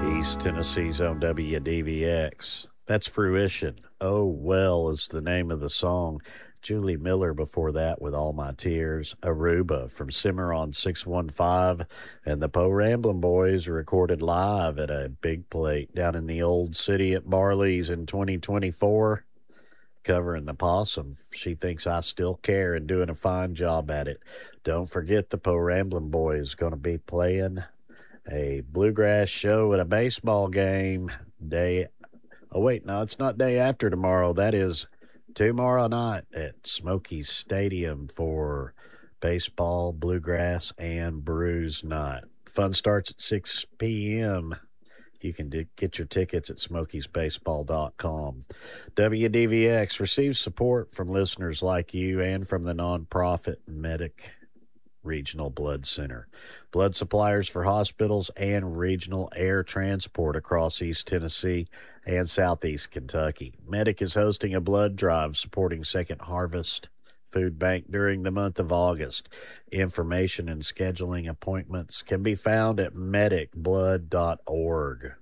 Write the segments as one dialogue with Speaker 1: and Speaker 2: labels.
Speaker 1: East Tennessee's own WDVX. That's Fruition. Oh Well is the name of the song. Julie Miller before that with All My Tears. Aruba from Cimarron 615. And the Poe Ramblin' Boys recorded live at a big plate down in the old city at Barley's in 2024. Covering the Possum. She thinks I still care and doing a fine job at it. Don't forget the Poe Ramblin' Boys going to be playing a bluegrass show at a baseball game day. Oh, wait, no, it's not day after tomorrow. That is tomorrow night at Smokies Stadium for baseball, bluegrass, and brews night. Fun starts at 6 p.m. You can get your tickets at smokiesbaseball.com. WDVX receives support from listeners like you and from the nonprofit Medic Regional Blood Center. Blood suppliers for hospitals and regional air transport across East Tennessee and Southeast Kentucky. Medic is hosting a blood drive supporting Second Harvest Food Bank during the month of August. Information and scheduling appointments can be found at medicblood.org.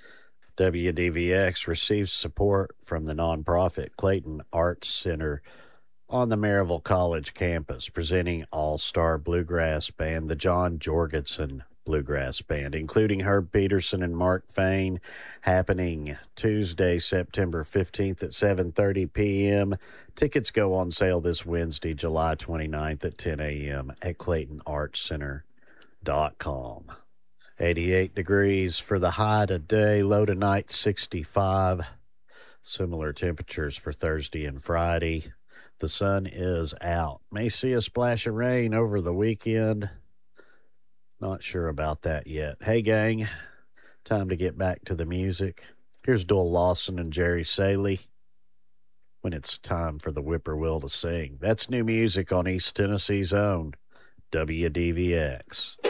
Speaker 1: WDVX receives support from the nonprofit Clayton Arts Center on the Maryville College campus, presenting All-Star Bluegrass Band, the John Jorgensen Bluegrass Band, including Herb Peterson and Mark Fain, happening Tuesday, September 15th at 7:30 p.m. Tickets go on sale this Wednesday, July 29th at 10 a.m. at ClaytonArtsCenter.com. 88 degrees for the high today, low tonight 65. Similar temperatures for Thursday and Friday. The sun is out. May see a splash of rain over the weekend. Not sure about that yet. Hey, gang, time to get back to the music. Here's Doyle Lawson and Jerry Saley. When it's time for the whippoorwill to sing. That's new music on East Tennessee's own WDVX.